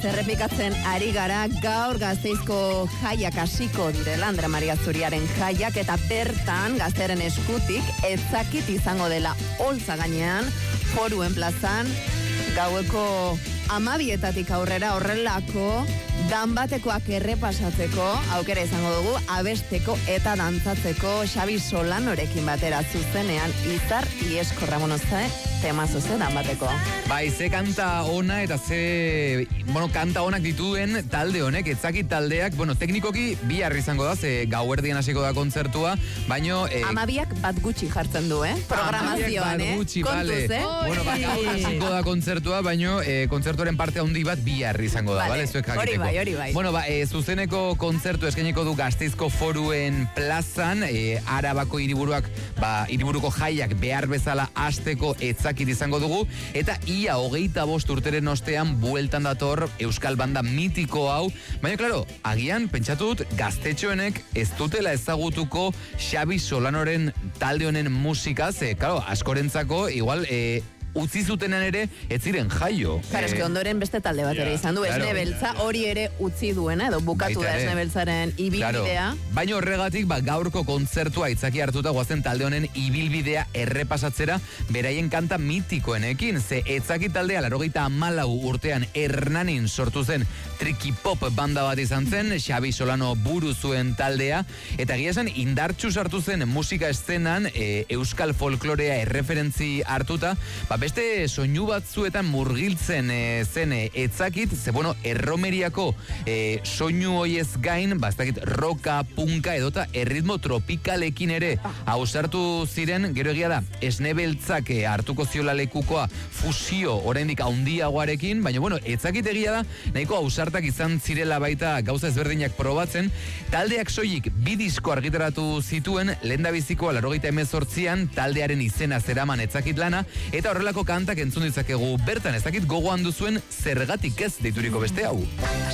Zerrepikatzen ari gara gaur Gasteizko jaiak hasiko direla, Andre Maria Zuriaren jaiak, eta bertan Gaztearen eskutik etzakit izango dela Oltza gainean, Foruen plazan, gaueko 12:00 aurrera horrelako danbatekoak errepasatzeko aukera izango dugu, abesteko eta dantzatzeko Xabi Solanorekin batera zuzenean Izar Iesko Ramonozae temazo ze danbatekoa. Bai, ze kanta ona eta ze, kanta onak dituen talde honek, etzakit taldeak, teknikoki bihar izango da, ze gauerdian hasiko da kontzertua, baino... 12 bat gutxi jartzen du, programazioan, bat gutxi, kontuz, gaur hasiko da kontzertua, baino kontzertuaren parte handi bat bihar izango da, bale? Zuek jakiteko. Hori bai. Zuzeneko kontzertu eskainiko du Gasteizko Foruen plazan, Arabako hiriburuko jaiak behar bezala hasteko etzakit izango dugu, eta ia 25 urteren ostean bueltan dator euskal banda mitiko hau, baina, klaro, agian, pentsatut, gaztetxoenek ez dutela ezagutuko Xabi Solanoren talde honen musikaz, klaro, askorentzako, igual, utzi zutenan ere, ez ziren jaio. Claro, eske ondoren beste talde bat ere izan du, Esne Beltza hori ere utzi duena, edo bukatu da Esne Beltzaren ibilbidea. Baina horregatik, gaurko kontzertua itzaki hartuta goazen talde honen ibilbidea errepasatzera, beraien kanta mitikoenekin, ze etzaki taldea 94 urtean Hernanin sortu zen Tricky Pop banda bat izan zen, Xabi Solano buru zuen taldea, eta egia esan indartsu sartu zen musika eszenan, euskal folklorea erreferentzi hartuta, beste soinu batzuetan murgiltzen zen etzakit, ze erromeriako soinu hoiez gain, ez dakit roka, punka edota erritmo tropikalekin ere ausartu ziren, gero egia da, Esne Beltzak hartuko ziola lekukoa fusio oraindik handiagoarekin, baina etzakit egia da, nahiko ausartak izan zirela baita gauza ezberdinak probatzen, taldeak soilik 2 disko argitaratu zituen, lehendabizikoa 98an taldearen izena zeraman etzakit lana, eta horrelako kantak entzun ditzakegu bertan, ez dakit gogoan duzuen zergatik ez deituriko beste hau.